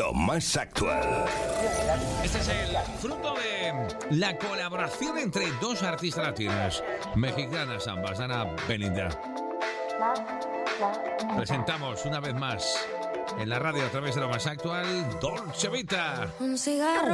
lo más actual. Este es el fruto de la colaboración entre dos artistas latinas, mexicanas ambas, Ana Belinda. Presentamos una vez más en la radio a través de lo más actual, Dolce Vita. Un cigarro.